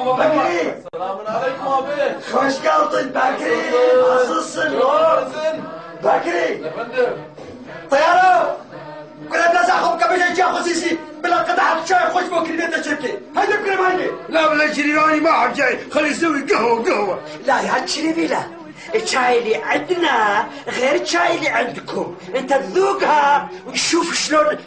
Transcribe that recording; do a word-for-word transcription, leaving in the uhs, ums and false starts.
بكري السلام عليكم ابي. خوش قلطن بكري nasılsın بكري يا فندم طيارة كنا بلا زاخم كبش جا خصيصي بلا قطعة شاي خوش بكري بيت الشركة هيدا بكري ماني لا بلا شريفاني ما حب جاي خلي يسوي قهوة قهوة. لا يا شريفي لا الشاي اللي عندنا غير الشاي اللي عندكم انت تذوقها وتشوف شلون